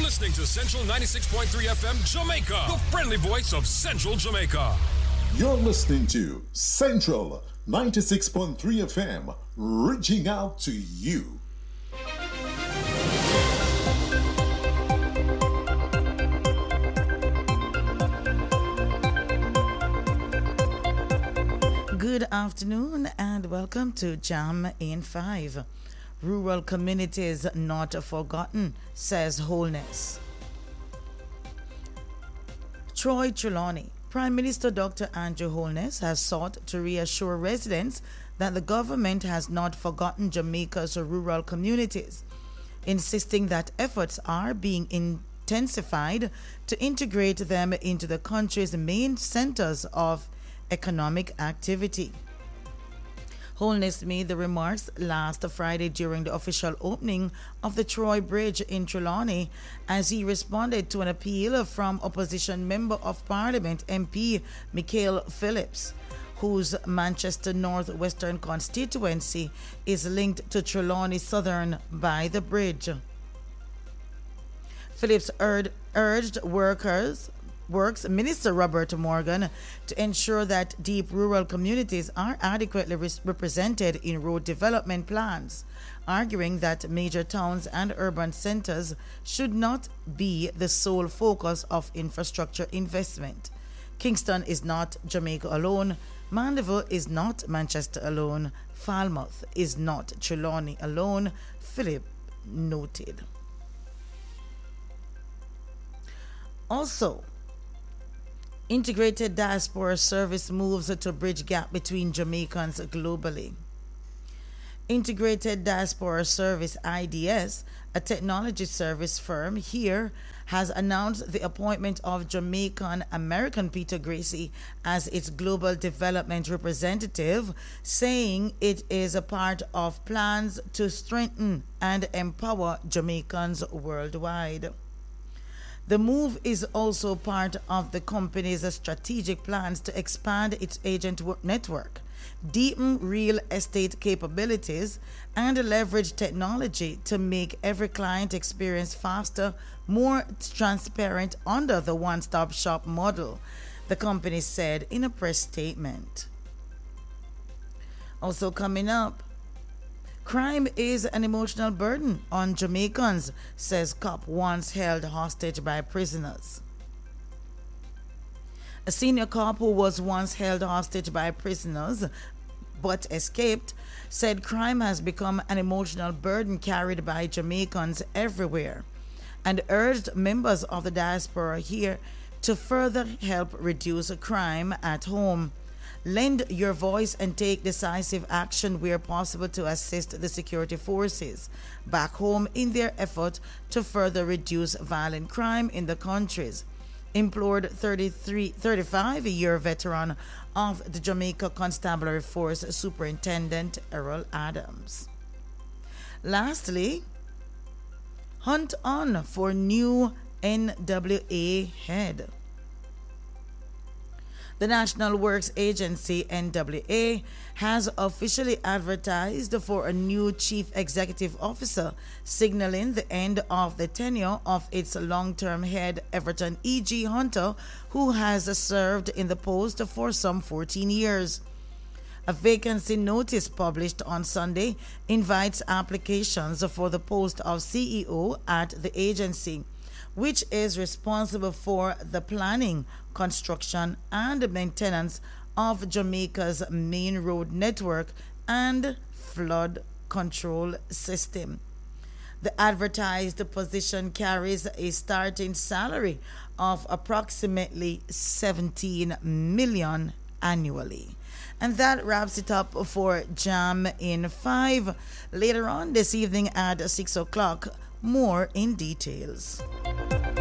listening to Central 96.3 FM Jamaica, the friendly voice of Central Jamaica. You're listening to Central 96.3 FM, reaching out to you. Good afternoon and welcome to Jam in 5. Rural communities not forgotten, says Holness. Troy Trelawney. Prime Minister Dr. Andrew Holness has sought to reassure residents that the government has not forgotten Jamaica's rural communities, insisting that efforts are being intensified to integrate them into the country's main centers of economic activity. Holness made the remarks last Friday during the official opening of the Troy Bridge in Trelawney as he responded to an appeal from opposition Member of Parliament MP Michael Phillips, whose Manchester North Western constituency is linked to Trelawney Southern by the bridge. Phillips urged Works Minister Robert Morgan to ensure that deep rural communities are adequately represented in road development plans, arguing that major towns and urban centers should not be the sole focus of infrastructure investment. Kingston is not Jamaica alone. Mandeville is not Manchester alone. Falmouth is not Trelawney alone, Philip noted. Also, Integrated Diaspora Service moves to bridge gap between Jamaicans globally. Integrated Diaspora Service, IDS, a technology service firm here, has announced the appointment of Jamaican American Peter Gracie as its global development representative, saying it is a part of plans to strengthen and empower Jamaicans worldwide. The move is also part of the company's strategic plans to expand its agent network, deepen real estate capabilities, and leverage technology to make every client experience faster, more transparent under the one-stop shop model, the company said in a press statement. Also coming up, crime is an emotional burden on Jamaicans, says cop once held hostage by prisoners. A senior cop who was once held hostage by prisoners but escaped said crime has become an emotional burden carried by Jamaicans everywhere and urged members of the diaspora here to further help reduce crime at home. Lend your voice and take decisive action where possible to assist the security forces back home in their effort to further reduce violent crime in the countries, implored 35-year veteran of the Jamaica Constabulary Force Superintendent Errol Adams. Lastly, hunt on for new NWA head. The National Works Agency, NWA, has officially advertised for a new chief executive officer, signaling the end of the tenure of its long-term head, Everton E.G. Hunter, who has served in the post for some 14 years. A vacancy notice published on Sunday invites applications for the post of CEO at the agency, which is responsible for the planning, construction, and maintenance of Jamaica's main road network and flood control system. The advertised position carries a starting salary of approximately $17 million annually. And that wraps it up for Jam in 5. Later on this evening at 6 o'clock, more in details.